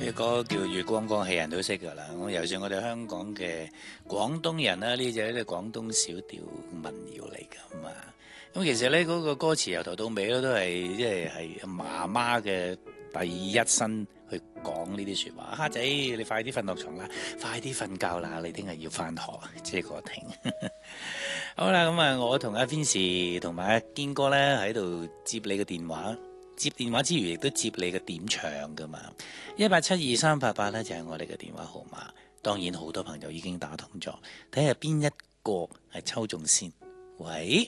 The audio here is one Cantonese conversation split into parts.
呢個叫月光光，係人都識噶啦。尤其是我哋香港嘅廣東人啦，呢就係啲廣東小調民謠嚟噶嘛。咁其實咧，嗰個歌詞由頭到尾咧都係即係媽媽嘅第一身去講呢啲説話。蝦仔，你快啲瞓落床啦，快啲瞓覺啦，你聽日要翻學。即係個停。好啦，咁啊，我同阿 Vincy 同埋阿堅哥咧喺度接你嘅電話。接電話之餘，亦都接你嘅點唱噶嘛？1872388咧就係我哋嘅電話號碼。當然好多朋友已經打通咗，睇下邊一個係抽中先。喂，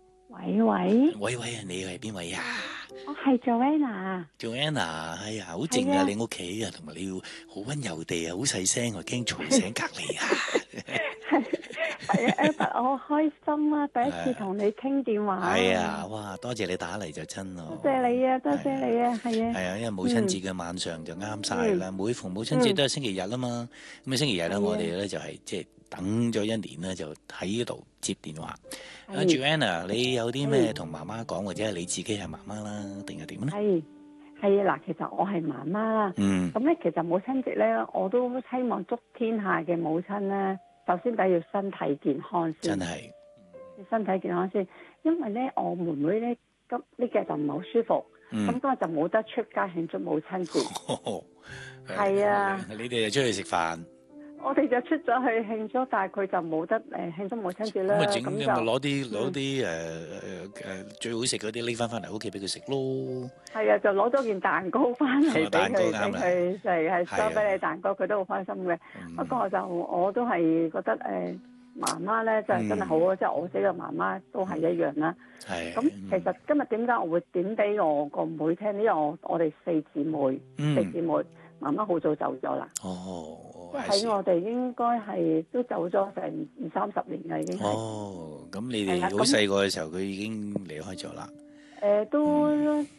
你係邊位啊？ 我係 Joanna。哎呀，好靜啊！你屋企啊，同埋你要好溫柔地啊，好細聲，我驚嘈醒隔離啊。 係啊 Albert 我開心啊！第一次同你傾電話。 係啊，哇！多謝你打嚟就真咯。 多謝你啊！係啊。 係啊，因為母親節嘅晚上就啱晒啦。每逢母親節都係星期日啊嘛。咁星期日咧，我哋咧就係即係等咗一年咧，就喺呢度接電話。Joanna，你有啲咩同媽媽講，或者係你自己係媽媽啦，定係點咧？ 係嗱，其實我係媽媽啦。咁咧，其實母親節咧，我都希望祝天下嘅母親咧。首先第一要身體健康先， 真係身體健康先，因為咧我妹妹咧呢幾日就唔係好舒服，咁今日就冇得出街慶祝母親節。係啊， 你哋就出去食飯， 我哋就出咗去慶祝，但係佢就冇得慶祝母親節啦。 咁就攞啲最好食嗰啲拎翻嚟屋企俾佢食咯。 係啊，就攞咗件蛋糕翻嚟俾佢食，係斯多啤梨蛋糕，佢都好開心嘅。不過我都係覺得媽媽咧就真係好啊，即係我自己嘅媽媽都係一樣啦。咁其實今日點解我會點俾我個妹聽呢？因為我哋四姊妹，媽媽好早走咗啦。即係我哋應該係都走咗成20-30年啦，已經。 咁你哋好細個嘅時候，佢已經離開咗啦。 都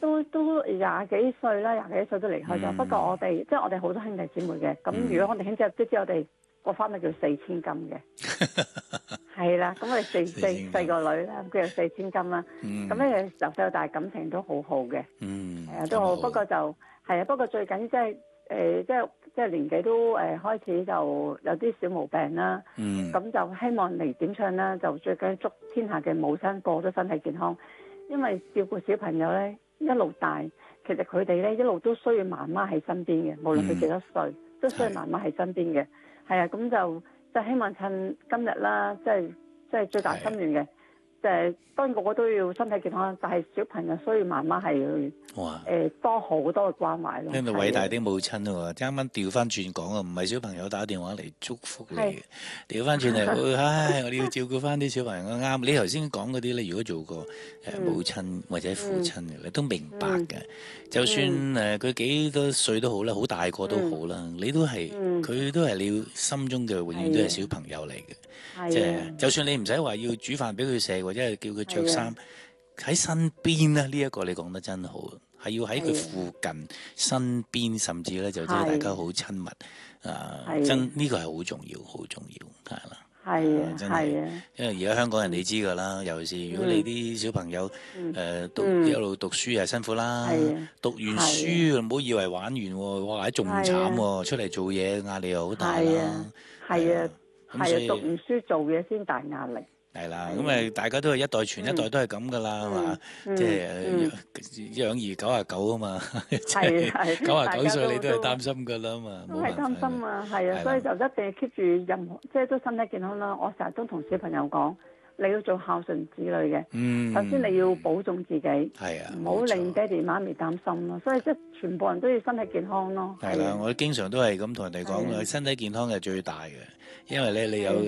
20幾歲啦，20幾歲都離開咗。不過我哋即係我哋好多兄弟姊妹嘅。咁如果我哋兄弟都知我哋個花名叫4千金嘅。係啦，咁我哋四個女啦，叫做4千金啦。咁咧由細到大感情都好好嘅。係啊，都好。不過就係啊，不過最緊即係即係年紀都開始就有啲小毛病啦。咁就希望嚟點唱啦，就最緊祝天下嘅母親個個都身體健康。因為照顧小朋友咧一路大，其實佢哋咧一路都需要媽媽喺身邊嘅，無論佢幾多歲，都需要媽媽喺身邊嘅。係啊，咁就希望趁今日啦，即係最大心願嘅。當然個個都要身體健康，但係小朋友需要媽媽係多好多嘅關懷咯。 聽到偉大啲母親喎，啱啱調翻轉講啊，唔係小朋友打電話嚟祝福你嘅，調翻轉嚟，我哋要照顧翻啲小朋友啱。你頭先講嗰啲咧，如果做過母親或者父親嘅，你都明白嘅。就算佢幾多歲都好啦，好大個都好啦，你都係佢都係你心中嘅，永遠都係小朋友嚟嘅。即係，就算你唔使話要煮飯俾佢食，或者係叫佢着衫喺身邊咧，呢一個你講得真好，係要喺佢附近身邊，甚至咧就即係大家好親密真呢個係好重要，好重要，係啦。 係啊， 真係，因為而家香港人你知㗎啦，尤其是如果你啲小朋友一路讀書又辛苦啦，讀完書唔好以為玩完喎，哇！仲慘喎，出嚟做嘢壓力又好大啦。 係啊。係啊，讀完書做嘢先大壓力。 係啦，咁大家都係一代傳一代都係咁噶啦，係嘛？即係養兒99啊嘛，即係99歲你都係擔心噶啦嘛， 都係擔心啊，係啊，所以就一定要 keep 住任何即係都身體健康啦。我成日都同小朋友講，你要做孝順子女嘅，首先你要保重自己，唔好令爹哋媽咪擔心咯。所以即係全部人都要身體健康咯。 係啦，我經常都係咁同人哋講，身體健康係最大嘅。因為咧，你有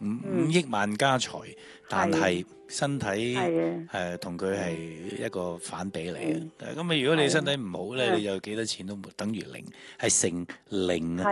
5億萬家財，但係身體同佢係一個反比嚟嘅。咁如果你身體唔好咧，你有幾多錢都等於零，係成零啊！